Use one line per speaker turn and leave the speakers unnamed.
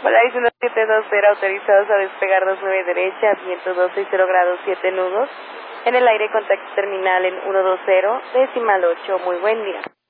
Hola, 19720, autorizados a despegar 29 derecha, viento 260 grados 7 nudos. En el aire, contacto terminal en 120, decimal 8. Muy buen día.